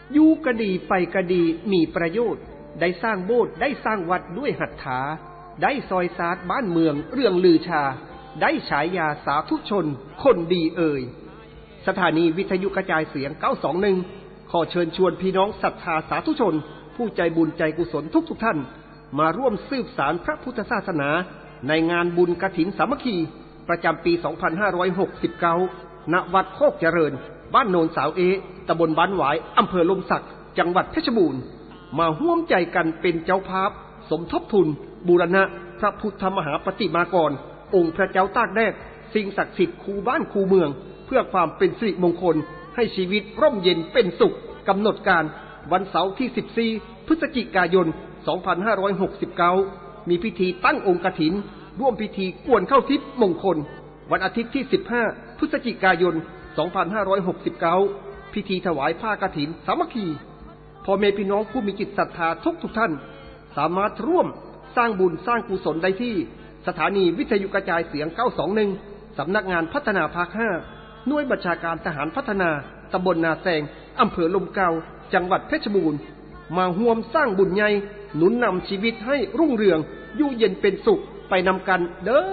อยู่ก็ดีไปก็ดีมีประโยชน์ได้สร้างโบสถ์ได้สร้างวัดด้วยหัตถาได้ซอยซาดบ้านเมืองเรื่องลือชาได้ฉายาสาธุชนคนดีสถานีวิทยุกระจายเสียง921ขอเชิญชวนพี่น้องศรัทธาสาธุชนผู้ใจบุญใจกุศลทุกท่านมาร่วมสืบสานพระพุทธศาสนาในงานบุญกฐินสามัคคีประจำปี 2569 ณ วัดโคกเจริญบ้านโนนสาวตำบลบ้านหวายอำเภอลมศักจังหวัดเพชรบูรณ์มาร่วมใจกันเป็นเจ้าภาพสมทบทุนบูรณะพระพุทธมหาปฏิมากรองค์พระเจ้าตากแดดสิ่งศักดิ์สิทธิ์คูบ้านคูเมืองเพื่อความเป็นสิริมงคลให้ชีวิตร่มเย็นเป็นสุขกำหนดการวันเสาร์ที่ 14 พฤศจิกายน 2569 มีพิธีตั้งองค์กฐินร่วมพิธีกวนเข้าทิพย์มงคลวันอาทิตย์ที่ 15 พฤศจิกายน 2569 พิธีถวายผ้ากฐินสามัคคีพ่อแม่พี่น้องผู้มีจิตศรัทธาทุกท่านสามารถร่วมสร้างบุญสร้างกุศลได้ที่สถานีวิทยุกระจายเสียง921สำนักงานพัฒนาภาค 5 หน่วยบัญชาการทหารพัฒนาตำบลนาแซงอำเภอลมเก่าจังหวัดเพชรบูรณ์มาร่วมสร้างบุญใหญ่หนุนนำชีวิตให้รุ่งเรืองอยู่เย็นเป็นสุขไปนำกันเด้อ